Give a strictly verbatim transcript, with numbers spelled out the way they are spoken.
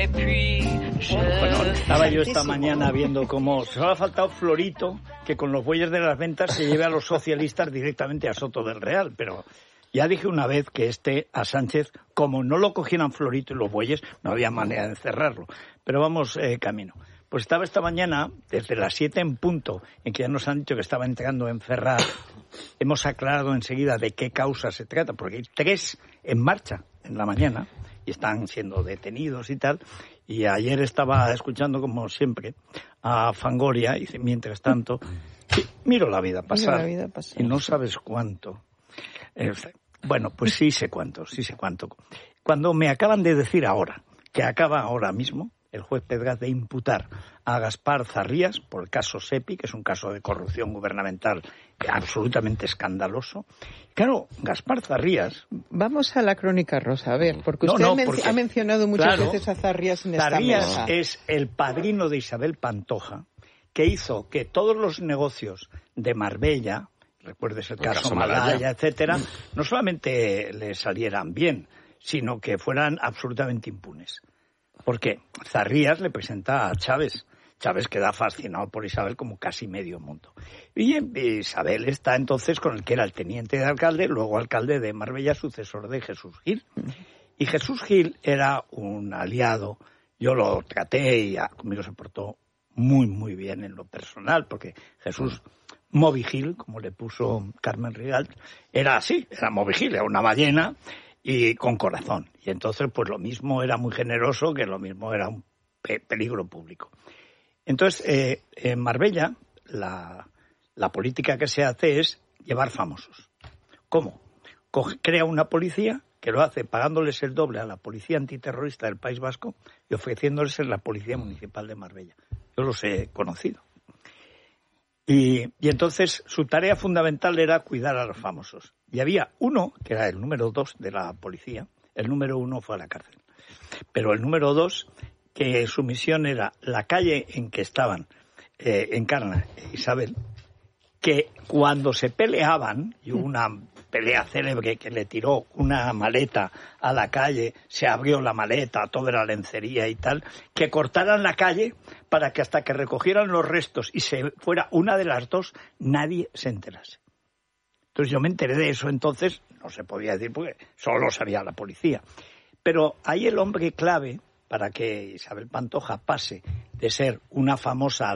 Bueno, estaba yo esta mañana viendo cómo se ha faltado Florito, que con los bueyes de las ventas se lleve a los socialistas directamente a Soto del Real, pero ya dije una vez que este, a Sánchez, como no lo cogieran Florito y los bueyes, no había manera de encerrarlo. Pero vamos eh, camino. Pues estaba esta mañana, desde las siete en punto, en que ya nos han dicho que estaba entrando en Ferraz, hemos aclarado enseguida de qué causa se trata, porque hay tres en marcha en la mañana y están siendo detenidos y tal. Y ayer estaba escuchando, como siempre, a Fangoria y mientras tanto, sí, miro la vida pasar, la vida pasar y no sabes cuánto. Eh, bueno, pues sí sé cuánto, sí sé cuánto. Cuando me acaban de decir ahora, que acaba ahora mismo, el juez Pedraz de imputar a Gaspar Zarrías por el caso SEPI, que es un caso de corrupción gubernamental absolutamente escandaloso. Claro, Gaspar Zarrías... Vamos a la crónica rosa, a ver, porque usted no, no, men- porque, ha mencionado muchas claro, veces a Zarrías en Zarrías esta mesa. Es el padrino de Isabel Pantoja, que hizo que todos los negocios de Marbella, recuerdes el caso, caso Malaya, Malaya, etcétera, no solamente le salieran bien, sino que fueran absolutamente impunes. Porque Zarrías le presenta a Chávez. Chávez queda fascinado por Isabel como casi medio mundo. Y Isabel está entonces con el que era el teniente de alcalde, luego alcalde de Marbella, sucesor de Jesús Gil. Y Jesús Gil era un aliado. Yo lo traté y conmigo se portó muy, muy bien en lo personal, porque Jesús Moby Gil, como le puso Carmen Rigalt, era así, era Moby Gil, era una ballena y con corazón. Y entonces, pues lo mismo era muy generoso, que lo mismo era un pe- peligro público. Entonces, eh, en Marbella, la, la política que se hace es llevar famosos. ¿Cómo? Coge, crea una policía que lo hace pagándoles el doble a la policía antiterrorista del País Vasco y ofreciéndoles la policía municipal de Marbella. Yo los he conocido. Y, y entonces su tarea fundamental era cuidar a los famosos. Y había uno, que era el número dos de la policía, el número uno fue a la cárcel. Pero el número dos, que su misión era la calle en que estaban eh, Encarna e Isabel, que cuando se peleaban, y hubo una pelea célebre que le tiró una maleta a la calle, se abrió la maleta, todo era lencería y tal, que cortaran la calle para que hasta que recogieran los restos y se fuera una de las dos, nadie se enterase. Entonces yo me enteré de eso, entonces no se podía decir porque solo sabía la policía. Pero ahí el hombre clave para que Isabel Pantoja pase de ser una famosa